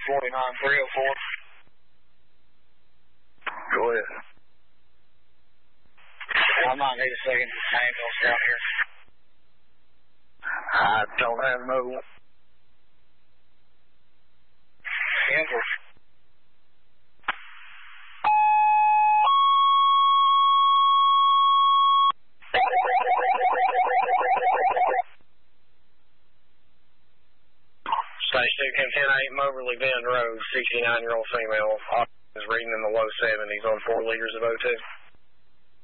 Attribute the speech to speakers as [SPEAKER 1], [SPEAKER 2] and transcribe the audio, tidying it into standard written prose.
[SPEAKER 1] 49304.
[SPEAKER 2] Go ahead.
[SPEAKER 1] I might need a second ambulance down here.
[SPEAKER 2] I don't have no.
[SPEAKER 1] Andrew.
[SPEAKER 2] Station 10-8 Moberly Bend Road, 69-year-old female. Is reading in the low 70s on 4 liters of O2.